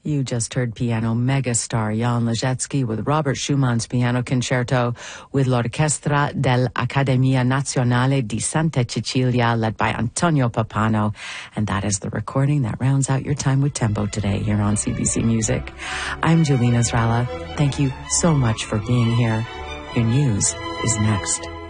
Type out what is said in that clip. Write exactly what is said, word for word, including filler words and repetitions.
You just heard piano megastar Jan Ležecky with Robert Schumann's Piano Concerto with l'Orchestra dell'Accademia Nazionale di Santa Cecilia, led by Antonio Pappano. And that is the recording that rounds out your time with Tempo today here on C B C Music. I'm Julina Zrala. Thank you so much for being here. Your news is next.